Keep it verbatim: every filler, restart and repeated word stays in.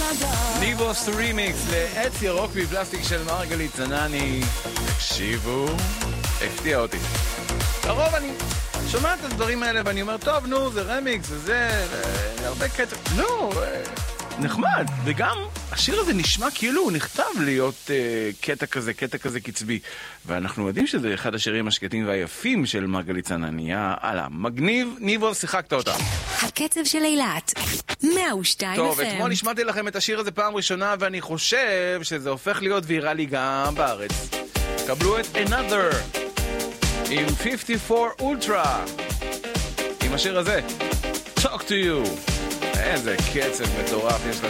ניבוס רימיקס לעץ ירוק מפלסטיק של מרגלית צנני. תקשיבו, הפתיע אותי. לרוב אני שומע את הדברים האלה ואני אומר, טוב, נו, זה רמיקס וזה, הרבה קטע. לא, נחמד. וגם השיר הזה נשמע כאילו הוא נכתב להיות uh, קטע כזה, קטע כזה קצבי. ואנחנו יודעים שזה אחד השירים השקטים והיפים של מרגלית צנני. הלאה, מגניב, ניבו, שיחקת אותה. הקצב של אילת, מאה ושתיים אף אם. טוב, אתמול נשמעתי לכם את השיר הזה פעם ראשונה, ואני חושב שזה הופך להיות ויראלי גם בארץ. קבלו את Another עם חמישים וארבע אולטרה עם השיר הזה, Talk to You. איזה קצב מטורף יש לה